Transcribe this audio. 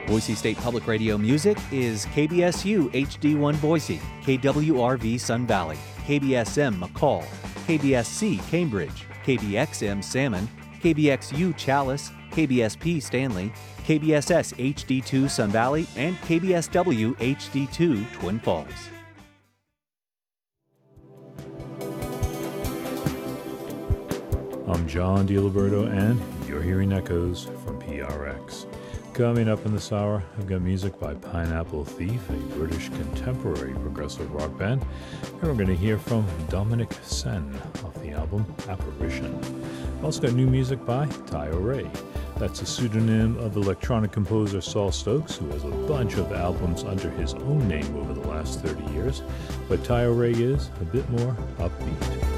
Boise State Public Radio music is KBSU HD1 Boise, KWRV Sun Valley, KBSM McCall, KBSC Cambridge, KBXM Salmon, KBXU Chalice, KBSP Stanley, KBSS HD2 Sun Valley, and KBSW HD2 Twin Falls. I'm John DiLiberto, and you're hearing Echoes from PRX. Coming up in this hour, I've got music by Pineapple Thief, a British contemporary progressive rock band. And we're going to hear from Dominic Sen off the album Apparition. I've also got new music by Tayo Ray. That's a pseudonym of electronic composer Saul Stokes, who has a bunch of albums under his own name over the last 30 years. But Tayo Ray is a bit more upbeat.